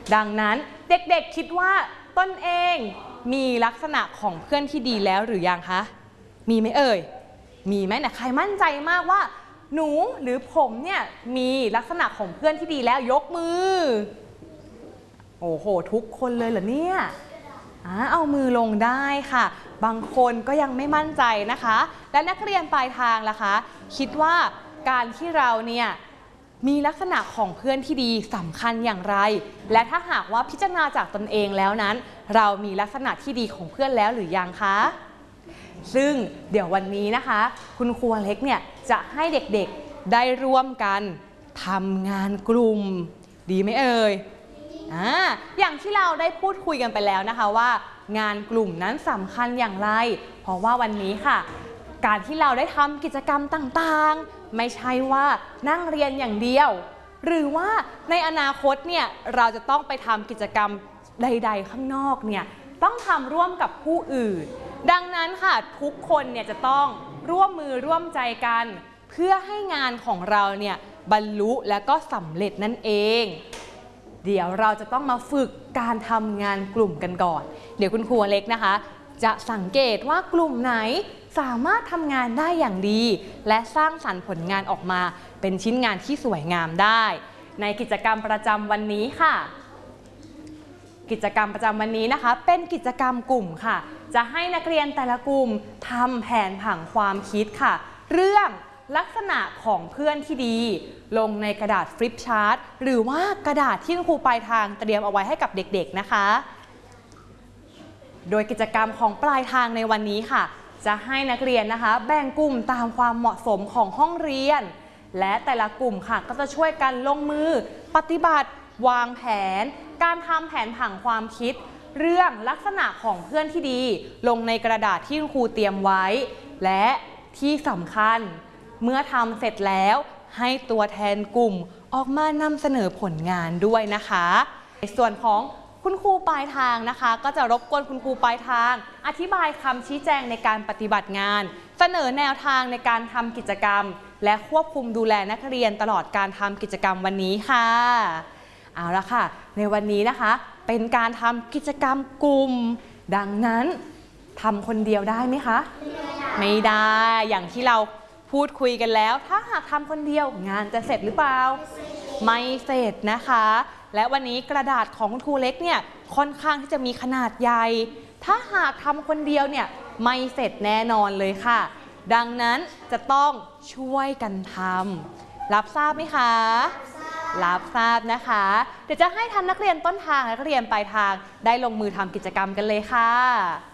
ดังนั้นเด็กๆคิดว่าตนเองมีลักษณะของเพื่อนที่ดีแล้วหรือยังคะมีไหมเอ่ยมีไหมนะใครมั่นใจมากว่าหนูหรือผมเนี่ยมีลักษณะของเพื่อนที่ดีแล้วยกมือโอ้โหทุกคนเลยเหรอเนี่ยเอามือลงได้ค่ะบางคนก็ยังไม่มั่นใจนะคะและนักเรียนปลายทางล่ะคะคิดว่าการที่เราเนี่ยมีลักษณะของเพื่อนที่ดีสำคัญอย่างไรและถ้าหากว่าพิจารณาจากตนเองแล้วนั้นเรามีลักษณะที่ดีของเพื่อนแล้วหรือยังคะซึ่งเดี๋ยววันนี้นะคะคุณครูเล็กเนี่ยจะให้เด็กๆได้ร่วมกันทำงานกลุ่มดีไหมเอ่ยอย่างที่เราได้พูดคุยกันไปแล้วนะคะว่างานกลุ่มนั้นสำคัญอย่างไรเพราะว่าวันนี้ค่ะการที่เราได้ทำกิจกรรมต่างๆไม่ใช่ว่านั่งเรียนอย่างเดียวหรือว่าในอนาคตเนี่ยเราจะต้องไปทำกิจกรรมใดๆข้างนอกเนี่ยต้องทำร่วมกับผู้อื่นดังนั้นค่ะทุกคนเนี่ยจะต้องร่วมมือร่วมใจกันเพื่อให้งานของเราเนี่ยบรรลุและก็สำเร็จนั่นเองเดี๋ยวเราจะต้องมาฝึกการทำงานกลุ่มกันก่อนเดี๋ยวคุณครูเล็กนะคะจะสังเกตว่ากลุ่มไหนสามารถทำงานได้อย่างดีและสร้างสรรค์ผลงานออกมาเป็นชิ้นงานที่สวยงามได้ในกิจกรรมประจำวันนี้ค่ะกิจกรรมประจำวันนี้นะคะเป็นกิจกรรมกลุ่มค่ะจะให้นักเรียนแต่ละกลุ่มทำแผนผังความคิดค่ะเรื่องลักษณะของเพื่อนที่ดีลงในกระดาษฟลิปชาร์ตหรือว่ากระดาษที่ครูปลายทางเตรียมเอาไว้ให้กับเด็กๆนะคะโดยกิจกรรมของปลายทางในวันนี้ค่ะจะให้นักเรียนนะคะแบ่งกลุ่มตามความเหมาะสมของห้องเรียนและแต่ละกลุ่มค่ะก็จะช่วยกันลงมือปฏิบัติวางแผนการทำแผนผังความคิดเรื่องลักษณะของเพื่อนที่ดีลงในกระดาษที่ครูเตรียมไว้และที่สำคัญเมื่อทำเสร็จแล้วให้ตัวแทนกลุ่มออกมานำเสนอผลงานด้วยนะคะในส่วนของคุณครูปลายทางนะคะก็จะรบกวนคุณครูปลายทางอธิบายคำชี้แจงในการปฏิบัติงานเสนอแนวทางในการทำกิจกรรมและควบคุมดูแลนักเรียนตลอดการทำกิจกรรมวันนี้ค่ะเอาละค่ะในวันนี้นะคะเป็นการทำกิจกรรมกลุ่มดังนั้นทำคนเดียวได้ไหมคะไม่ได้อย่างที่เราพูดคุยกันแล้วถ้าหากทำคนเดียวงานจะเสร็จหรือเปล่าไม่เสร็จนะคะและวันนี้กระดาษของคุณครูเล็กเนี่ยค่อนข้างที่จะมีขนาดใหญ่ถ้าหากทำคนเดียวเนี่ยไม่เสร็จแน่นอนเลยค่ะดังนั้นจะต้องช่วยกันทำรับทราบไหมคะรับทราบนะคะเดี๋ยวจะให้ทันนักเรียนต้นทางและนักเรียนปลายทางได้ลงมือทำกิจกรรมกันเลยค่ะ